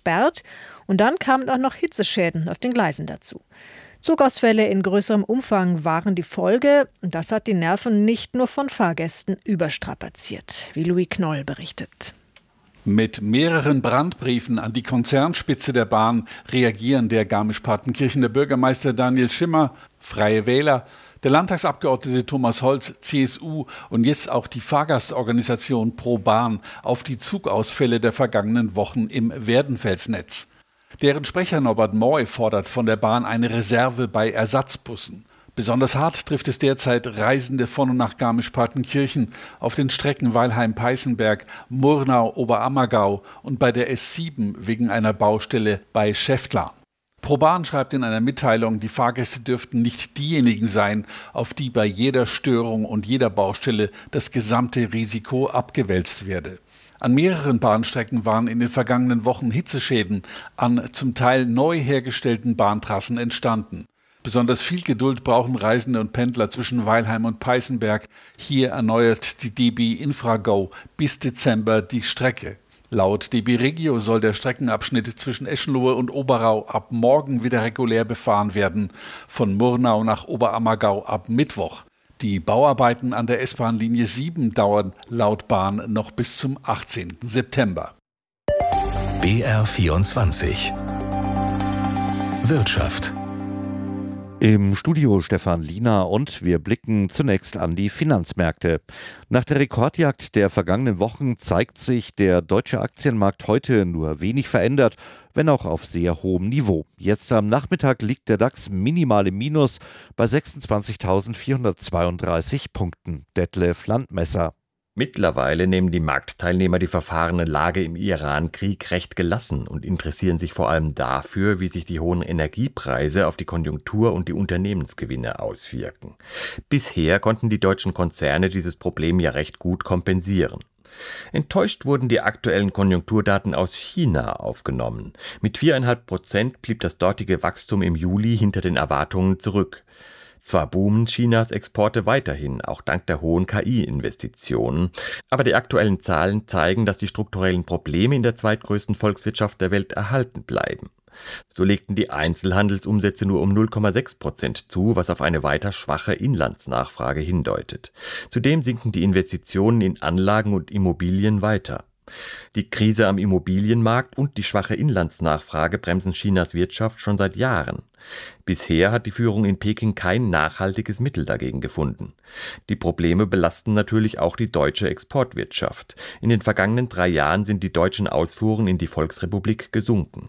gesperrt. Und dann kamen auch noch Hitzeschäden auf den Gleisen dazu. Zugausfälle in größerem Umfang waren die Folge. Das hat die Nerven nicht nur von Fahrgästen überstrapaziert, wie Louis Knoll berichtet. Mit mehreren Brandbriefen an die Konzernspitze der Bahn reagieren der Garmisch-Partenkirchener Bürgermeister Daniel Schimmer, Freie Wähler, der Landtagsabgeordnete Thomas Holz, CSU und jetzt auch die Fahrgastorganisation Pro Bahn auf die Zugausfälle der vergangenen Wochen im Werdenfelsnetz. Deren Sprecher Norbert Moy fordert von der Bahn eine Reserve bei Ersatzbussen. Besonders hart trifft es derzeit Reisende von und nach Garmisch-Partenkirchen auf den Strecken Weilheim-Peißenberg, Murnau-Oberammergau und bei der S7 wegen einer Baustelle bei Schäftlarn. Pro Bahn schreibt in einer Mitteilung, die Fahrgäste dürften nicht diejenigen sein, auf die bei jeder Störung und jeder Baustelle das gesamte Risiko abgewälzt werde. An mehreren Bahnstrecken waren in den vergangenen Wochen Hitzeschäden an zum Teil neu hergestellten Bahntrassen entstanden. Besonders viel Geduld brauchen Reisende und Pendler zwischen Weilheim und Peißenberg. Hier erneuert die DB Infrago bis Dezember die Strecke. Laut DB Regio soll der Streckenabschnitt zwischen Eschenlohe und Oberau ab morgen wieder regulär befahren werden, von Murnau nach Oberammergau ab Mittwoch. Die Bauarbeiten an der S-Bahn-Linie 7 dauern laut Bahn noch bis zum 18. September. BR24 Wirtschaft. Im Studio Stefan Liener und wir blicken zunächst an die Finanzmärkte. Nach der Rekordjagd der vergangenen Wochen zeigt sich der deutsche Aktienmarkt heute nur wenig verändert, wenn auch auf sehr hohem Niveau. Jetzt am Nachmittag liegt der DAX minimal im Minus bei 26.432 Punkten. Detlef Landmesser. Mittlerweile nehmen die Marktteilnehmer die verfahrene Lage im Iran-Krieg recht gelassen und interessieren sich vor allem dafür, wie sich die hohen Energiepreise auf die Konjunktur und die Unternehmensgewinne auswirken. Bisher konnten die deutschen Konzerne dieses Problem ja recht gut kompensieren. Enttäuscht wurden die aktuellen Konjunkturdaten aus China aufgenommen. Mit 4,5% blieb das dortige Wachstum im Juli hinter den Erwartungen zurück. Zwar boomen Chinas Exporte weiterhin, auch dank der hohen KI-Investitionen, aber die aktuellen Zahlen zeigen, dass die strukturellen Probleme in der zweitgrößten Volkswirtschaft der Welt erhalten bleiben. So legten die Einzelhandelsumsätze nur um 0,6% zu, was auf eine weiter schwache Inlandsnachfrage hindeutet. Zudem sinken die Investitionen in Anlagen und Immobilien weiter. Die Krise am Immobilienmarkt und die schwache Inlandsnachfrage bremsen Chinas Wirtschaft schon seit Jahren. Bisher hat die Führung in Peking kein nachhaltiges Mittel dagegen gefunden. Die Probleme belasten natürlich auch die deutsche Exportwirtschaft. In den vergangenen 3 Jahren sind die deutschen Ausfuhren in die Volksrepublik gesunken.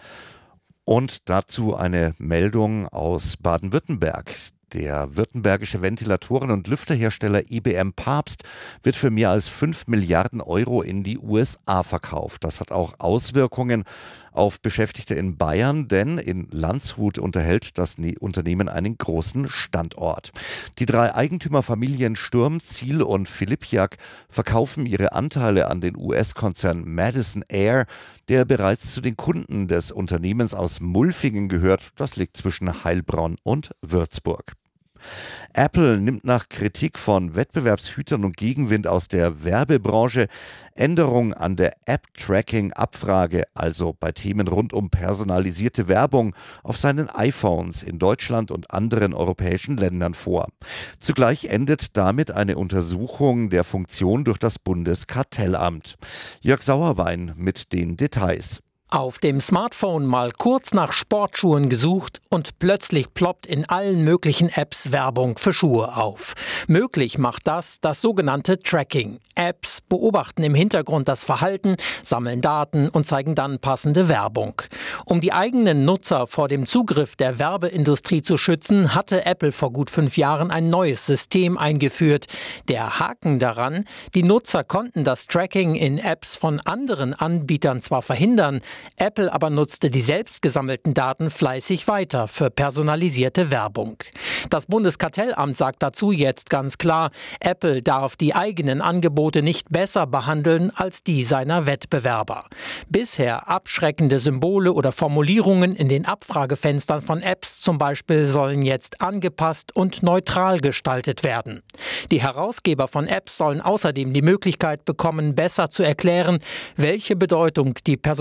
Und dazu eine Meldung aus Baden-Württemberg. Der württembergische Ventilatoren- und Lüfterhersteller IBM Papst wird für mehr als 5 Milliarden Euro in die USA verkauft. Das hat auch Auswirkungen auf Beschäftigte in Bayern, denn in Landshut unterhält das Unternehmen einen großen Standort. Die 3 Eigentümerfamilien Sturm, Ziel und Philippiak verkaufen ihre Anteile an den US-Konzern Madison Air, der bereits zu den Kunden des Unternehmens aus Mulfingen gehört. Das liegt zwischen Heilbronn und Würzburg. Apple nimmt nach Kritik von Wettbewerbshütern und Gegenwind aus der Werbebranche Änderungen an der App-Tracking-Abfrage, also bei Themen rund um personalisierte Werbung, auf seinen iPhones in Deutschland und anderen europäischen Ländern vor. Zugleich endet damit eine Untersuchung der Funktion durch das Bundeskartellamt. Jörg Sauerwein mit den Details. Auf dem Smartphone mal kurz nach Sportschuhen gesucht und plötzlich ploppt in allen möglichen Apps Werbung für Schuhe auf. Möglich macht das sogenannte Tracking. Apps beobachten im Hintergrund das Verhalten, sammeln Daten und zeigen dann passende Werbung. Um die eigenen Nutzer vor dem Zugriff der Werbeindustrie zu schützen, hatte Apple vor gut 5 Jahren ein neues System eingeführt. Der Haken daran: Die Nutzer konnten das Tracking in Apps von anderen Anbietern zwar verhindern, Apple aber nutzte die selbst gesammelten Daten fleißig weiter für personalisierte Werbung. Das Bundeskartellamt sagt dazu jetzt ganz klar, Apple darf die eigenen Angebote nicht besser behandeln als die seiner Wettbewerber. Bisher abschreckende Symbole oder Formulierungen in den Abfragefenstern von Apps zum Beispiel sollen jetzt angepasst und neutral gestaltet werden. Die Herausgeber von Apps sollen außerdem die Möglichkeit bekommen, besser zu erklären, welche Bedeutung die personalisierte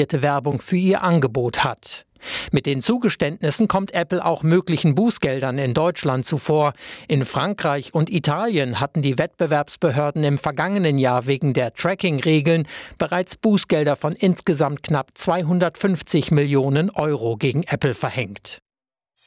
personalisierte Werbung für ihr Angebot hat. Mit den Zugeständnissen kommt Apple auch möglichen Bußgeldern in Deutschland zuvor. In Frankreich und Italien hatten die Wettbewerbsbehörden im vergangenen Jahr wegen der Tracking-Regeln bereits Bußgelder von insgesamt knapp 250 Millionen Euro gegen Apple verhängt.